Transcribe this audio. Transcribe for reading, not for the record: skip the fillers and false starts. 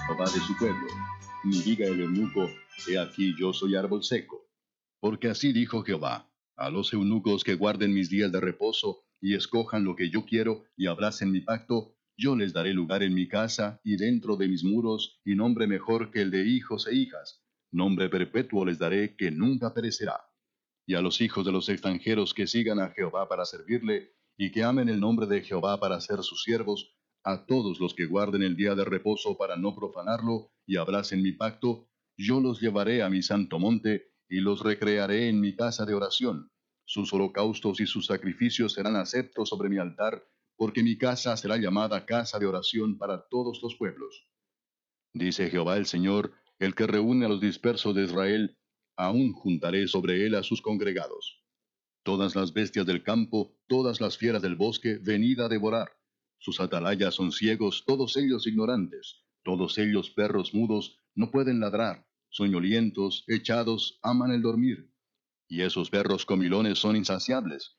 Jehová de su pueblo. Ni diga el eunuco, he aquí yo soy árbol seco. Porque así dijo Jehová, a los eunucos que guarden mis días de reposo, y escojan lo que yo quiero, y abracen mi pacto, yo les daré lugar en mi casa, y dentro de mis muros, y nombre mejor que el de hijos e hijas. Nombre perpetuo les daré, que nunca perecerá. Y a los hijos de los extranjeros que sigan a Jehová para servirle, y que amen el nombre de Jehová para ser sus siervos, a todos los que guarden el día de reposo para no profanarlo, y abracen mi pacto, yo los llevaré a mi santo monte, y los recrearé en mi casa de oración. Sus holocaustos y sus sacrificios serán aceptos sobre mi altar, porque mi casa será llamada casa de oración para todos los pueblos. Dice Jehová el Señor, el que reúne a los dispersos de Israel, aún juntaré sobre él a sus congregados. Todas las bestias del campo, todas las fieras del bosque, venid a devorar. Sus atalayas son ciegos, todos ellos ignorantes, todos ellos perros mudos, no pueden ladrar, soñolientos, echados, aman el dormir. Y esos perros comilones son insaciables,